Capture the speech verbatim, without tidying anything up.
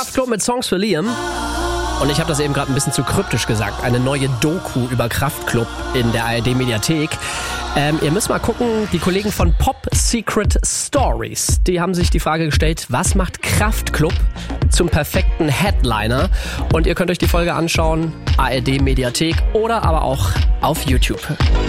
Kraftklub mit Songs für Liam. Und ich habe das eben gerade ein bisschen zu kryptisch gesagt. Eine neue Doku über Kraftklub in der A R D-Mediathek. Ähm, ihr müsst mal gucken, die Kollegen von Pop Secret Stories, die haben sich die Frage gestellt, was macht Kraftklub zum perfekten Headliner? Und ihr könnt euch die Folge anschauen, A R D-Mediathek oder aber auch auf YouTube.